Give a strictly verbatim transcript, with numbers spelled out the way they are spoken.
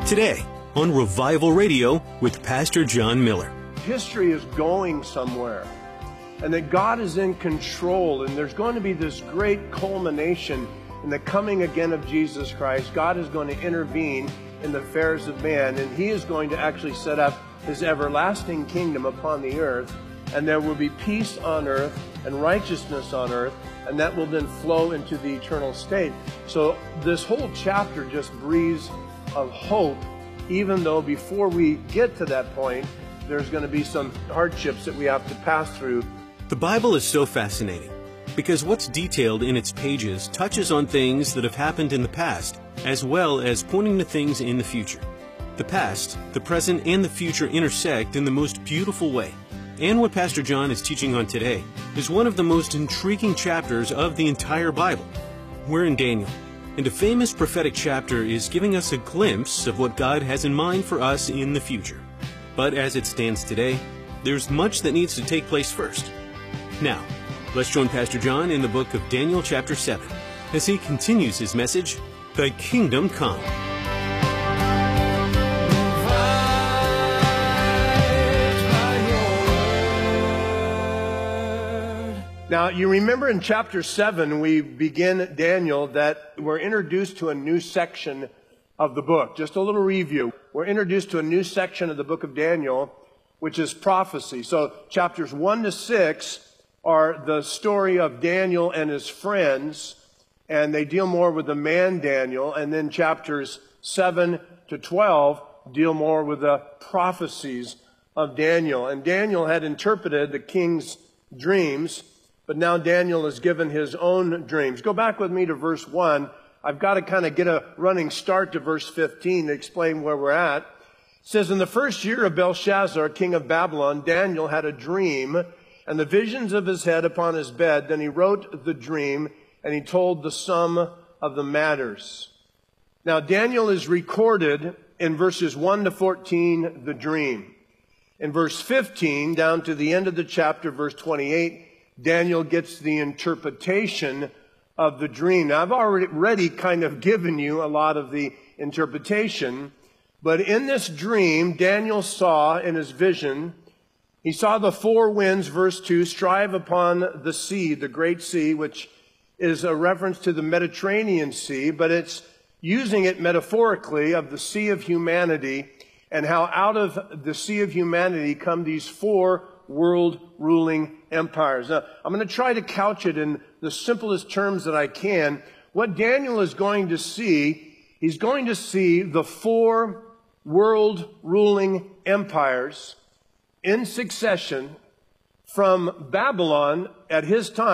Today on Revival Radio with Pastor John Miller. History is going somewhere, and that God is in control, and there's going to be this great culmination in the coming again of Jesus Christ. God is going to intervene in the affairs of man, and He is going to actually set up His everlasting kingdom upon the earth, and there will be peace on earth and righteousness on earth, and that will then flow into the eternal state. So this whole chapter just breathes of hope, even though before we get to that point, there's going to be some hardships that we have to pass through. The Bible is so fascinating because what's detailed in its pages touches on things that have happened in the past, as well as pointing to things in the future. The past, the present, and the future intersect in the most beautiful way. And what Pastor John is teaching on today is one of the most intriguing chapters of the entire Bible. We're in Daniel, and a famous prophetic chapter is giving us a glimpse of what God has in mind for us in the future. But as it stands today, there's much that needs to take place first. Now, let's join Pastor John in the book of Daniel chapter seven as he continues his message, Thy Kingdom Come. Now, you remember in chapter seven, we begin Daniel that we're introduced to a new section of the book. Just a little review. We're introduced to a new section of the book of Daniel, which is prophecy. So chapters one to six are the story of Daniel and his friends, and they deal more with the man Daniel. And then chapters seven to twelve deal more with the prophecies of Daniel. And Daniel had interpreted the king's dreams, but now Daniel has given his own dreams. Go back with me to verse one. I've got to kind of get a running start to verse fifteen to explain where we're at. It says, in the first year of Belshazzar, king of Babylon, Daniel had a dream and the visions of his head upon his bed. Then he wrote the dream and he told the sum of the matters. Now Daniel is recorded in verses one to fourteen, the dream. In verse fifteen, down to the end of the chapter, verse twenty-eight, Daniel gets the interpretation of the dream. Now, I've already kind of given you a lot of the interpretation, but in this dream, Daniel saw in his vision, he saw the four winds, verse two, strive upon the sea, the great sea, which is a reference to the Mediterranean Sea, but it's using it metaphorically of the sea of humanity, and how out of the sea of humanity come these four world ruling empires. Now, I'm going to try to couch it in the simplest terms that I can. What Daniel is going to see, he's going to see the four world ruling empires in succession from Babylon at his time.